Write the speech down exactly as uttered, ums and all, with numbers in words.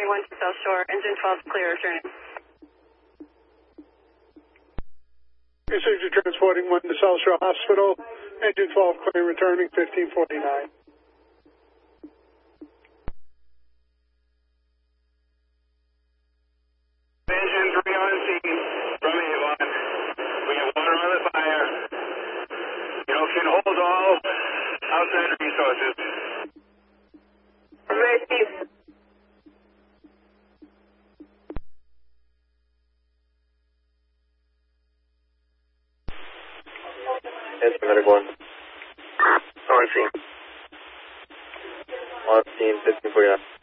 twenty-one to South Shore. Engine twelve clear, returning. Received you transporting one to South Shore Hospital. Engine twelve clear, returning fifteen forty-nine. Engine three on scene from Avon. We have water on the fire. You know, can hold all outside resources. Very Steve. Yes, medic one. On scene. On scene, fifteen forty-nine.